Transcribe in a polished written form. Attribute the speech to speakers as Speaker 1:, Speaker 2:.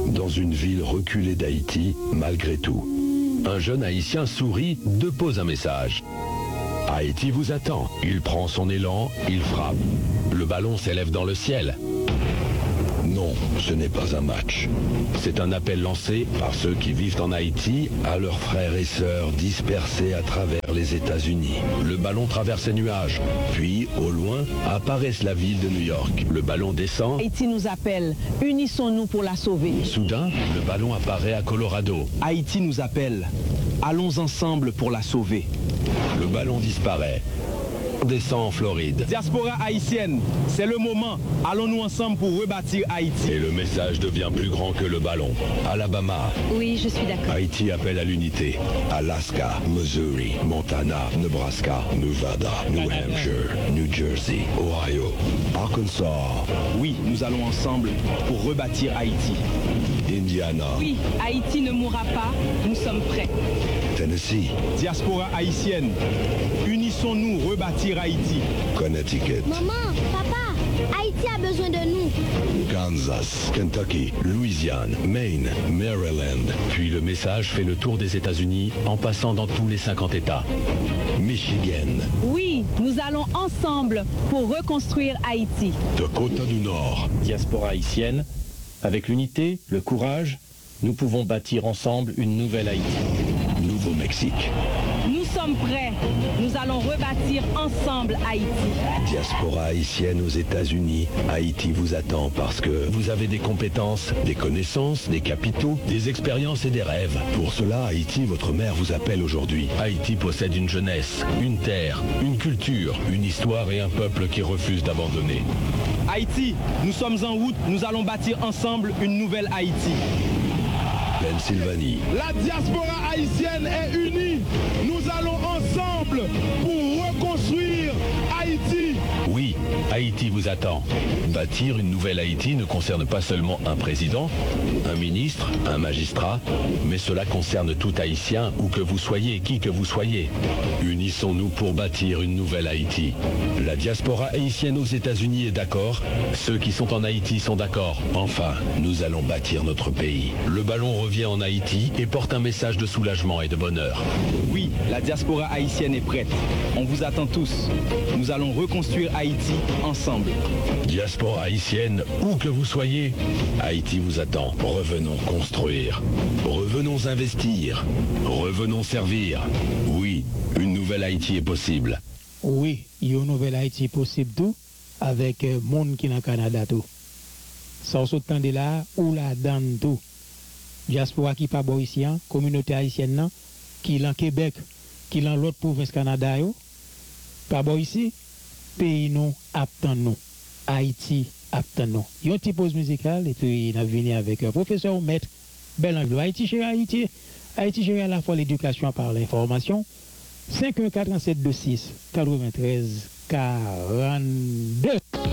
Speaker 1: dans une ville reculée d'Haïti, malgré tout. Un jeune Haïtien sourit, dépose un message. Haïti vous attend. Il prend son élan, il frappe. Le ballon s'élève dans le ciel. Non, ce n'est pas un match. C'est un appel lancé par ceux qui vivent en Haïti à leurs frères et sœurs dispersés à travers les États-Unis. Le ballon traverse les nuages. Puis, au loin, apparaissent la ville de New York. Le ballon descend.
Speaker 2: Haïti nous appelle. Unissons-nous pour la sauver.
Speaker 1: Soudain, le ballon apparaît à Colorado.
Speaker 3: Haïti nous appelle. Allons ensemble pour la sauver.
Speaker 1: Le ballon disparaît. Descend en Floride.
Speaker 3: Diaspora haïtienne, c'est le moment. Allons-nous ensemble pour rebâtir Haïti.
Speaker 1: Et le message devient plus grand que le ballon. Alabama.
Speaker 4: Oui, je suis d'accord.
Speaker 1: Haïti appelle à l'unité. Alaska, Missouri, Montana, Nebraska, Nevada, New Hampshire, New Jersey, Ohio, Arkansas.
Speaker 3: Oui, nous allons ensemble pour rebâtir Haïti.
Speaker 1: Indiana.
Speaker 4: Oui, Haïti ne mourra pas. Nous sommes prêts.
Speaker 1: Tennessee.
Speaker 3: Diaspora haïtienne, unissons-nous rebâtir Haïti.
Speaker 1: Connecticut.
Speaker 5: Maman, papa, Haïti a besoin de nous.
Speaker 1: Kansas, Kentucky, Louisiane, Maine, Maryland. Puis le message fait le tour des États-Unis en passant dans tous les 50 États. Michigan.
Speaker 2: Oui, nous allons ensemble pour reconstruire Haïti.
Speaker 1: Dakota du Nord.
Speaker 6: Diaspora haïtienne, avec l'unité, le courage, nous pouvons bâtir ensemble une nouvelle Haïti.
Speaker 1: Nouveau-Mexique.
Speaker 2: Nous sommes prêts. Nous allons rebâtir ensemble Haïti.
Speaker 1: Diaspora haïtienne aux États-Unis. Haïti vous attend parce que vous avez des compétences, des connaissances, des capitaux, des expériences et des rêves. Pour cela, Haïti, votre mère vous appelle aujourd'hui. Haïti possède une jeunesse, une terre, une culture, une histoire et un peuple qui refuse d'abandonner.
Speaker 3: Haïti, nous sommes en route. Nous allons bâtir ensemble une nouvelle Haïti.
Speaker 1: Pennsylvanie.
Speaker 7: La diaspora haïtienne est unie. Nous allons ensemble pour reconstruire Haïti.
Speaker 1: Oui, Haïti vous attend. Bâtir une nouvelle Haïti ne concerne pas seulement un président, un ministre, un magistrat, mais cela concerne tout Haïtien, où que vous soyez, qui que vous soyez. Unissons-nous pour bâtir une nouvelle Haïti. La diaspora haïtienne aux États-Unis est d'accord. Ceux qui sont en Haïti sont d'accord. Enfin, nous allons bâtir notre pays. Le ballon revient en Haïti et porte un message de soulagement et de bonheur.
Speaker 3: Oui, la diaspora haïtienne est prête. On vous attend tous. Nous allons reconstruire Haïti ensemble.
Speaker 1: Diaspora haïtienne, où que vous soyez, Haïti vous attend. Revenons construire. Revenons investir. Revenons servir. Oui, une nouvelle Haïti est possible.
Speaker 8: Oui, il y a une nouvelle Haïti possible tout, avec monde qui est dans le Canada tout. Sans autant de là, ou la donne tout. Diaspora qui pas haïtien, communauté haïtienne non, qui est en Québec, qui est dans l'autre province Canada yo, pas ici, pays nous attend nous. Haïti attend nous. Il y a une petite pause musicale et puis on a venu avec un professeur maître bel anglais. Haïti chez Haïti, Haïti chez à la fois l'éducation par l'information. 514 726 93 42.